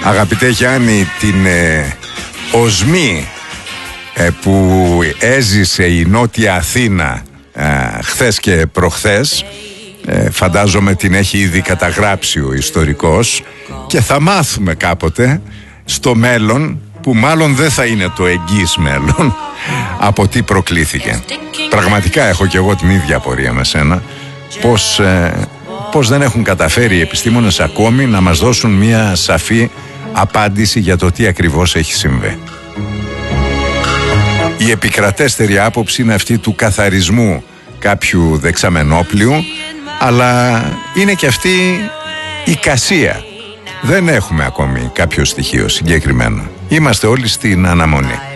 Αγαπητέ Γιάννη, την οσμή που έζησε η Νότια Αθήνα χθες και προχθές, φαντάζομαι την έχει ήδη καταγράψει ο ιστορικός και θα μάθουμε κάποτε στο μέλλον, που μάλλον δεν θα είναι το εγγύς μέλλον, από τι προκλήθηκε. Πραγματικά έχω και εγώ την ίδια απορία με σένα, πως δεν έχουν καταφέρει οι επιστήμονες ακόμη να μας δώσουν μια σαφή απάντηση για το τι ακριβώς έχει συμβεί. Η επικρατέστερη άποψη είναι αυτή του καθαρισμού κάποιου δεξαμενόπλιου, αλλά είναι και αυτή η κασία. Δεν έχουμε ακόμη κάποιο στοιχείο συγκεκριμένο. Είμαστε όλοι στην αναμονή.